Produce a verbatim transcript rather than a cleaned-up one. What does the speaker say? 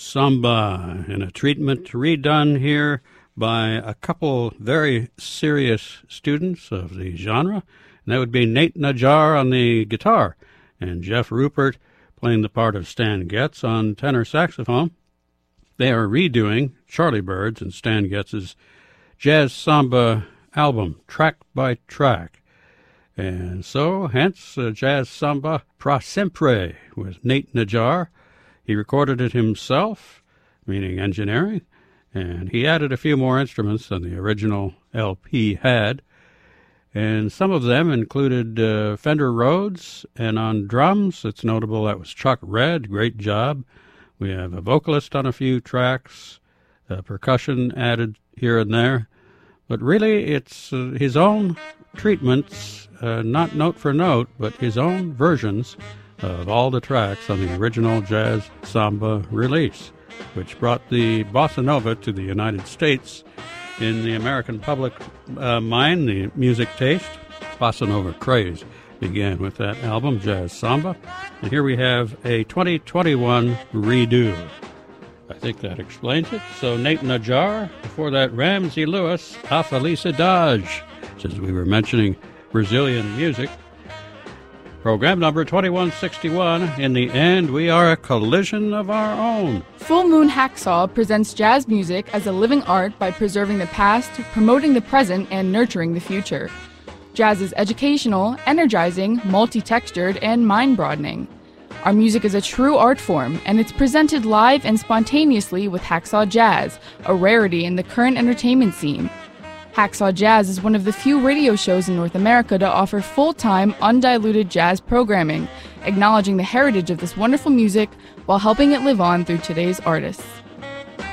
Samba, in a treatment redone here by a couple very serious students of the genre, and that would be Nate Najjar on the guitar and Jeff Rupert playing the part of Stan Getz on tenor saxophone. They are redoing Charlie Bird's and Stan Getz's Jazz Samba album, track by track. And so, hence, uh, Jazz Samba Pra Sempre with Nate Najjar. He recorded it himself, meaning engineering, and he added a few more instruments than the original L P had. And some of them included uh, Fender Rhodes, and on drums, it's notable that was Chuck Redd, great job. We have a vocalist on a few tracks, uh, percussion added here and there. But really, it's uh, his own treatments, uh, not note for note, but his own versions of all the tracks on the original Jazz Samba release, which brought the bossa nova to the United States. In the American public uh, mind, the music taste, bossa nova craze began with that album, Jazz Samba. And here we have a twenty twenty-one redo. I think that explains it. So Nate Najjar, before that Ramsey Lewis, A Felicidade, since we were mentioning Brazilian music. Program number twenty-one sixty-one. In the end, we are a collision of our own. Full Moon Hacksaw presents jazz music as a living art by preserving the past, promoting the present, and nurturing the future. Jazz is educational, energizing, multi-textured, and mind-broadening. Our music is a true art form, and it's presented live and spontaneously with Hacksaw Jazz, a rarity in the current entertainment scene. Hacksaw Jazz is one of the few radio shows in North America to offer full-time, undiluted jazz programming, acknowledging the heritage of this wonderful music while helping it live on through today's artists.